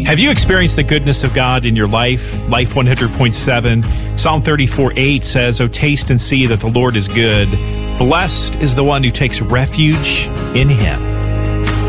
Have you experienced the goodness of God in your life? Life 100.7, Psalm 34:8 says, "O taste and see that the Lord is good. Blessed is the one who takes refuge in Him."